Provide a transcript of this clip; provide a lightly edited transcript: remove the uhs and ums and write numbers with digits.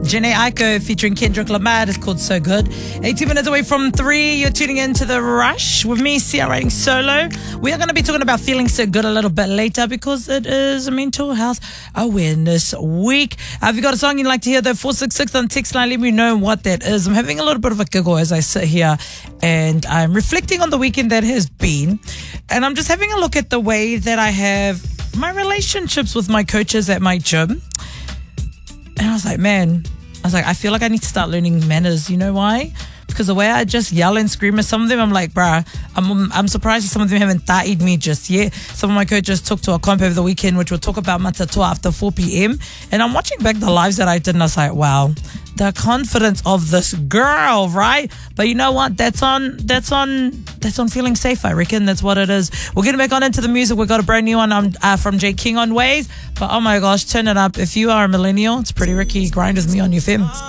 Jhené Aiko featuring Kendrick Lamar is called So Good. 18 minutes away from 3, you're tuning in to The Rush with me, Sia, writing solo. We are going to be talking about feeling so good a little bit later because it is Mental Health Awareness Week. If you got a song you'd like to hear, though, 466 on text line, let me know what that is. I'm having a little bit of a giggle as I sit here and I'm reflecting on the weekend that has been. And I'm just having a look at the way that I have my relationships with my coaches at my gym. And I was like, I feel like I need to start learning manners. You know why? Because the way I just yell and scream at some of them, I'm like, bruh, I'm surprised that some of them haven't ta'i'd me just yet. Some of my coaches took to a comp over the weekend, which we'll talk about matatua after 4 p.m. And I'm watching back the lives that I did, and I was like, wow, the confidence of this girl, right? But you know what? That's on feeling safe, I reckon. That's what it is. We're getting back on into the music. We've got a brand new one from Jay King on Ways. But oh my gosh, turn it up. If you are a millennial, it's Pretty Ricky. Grind with me on your fem.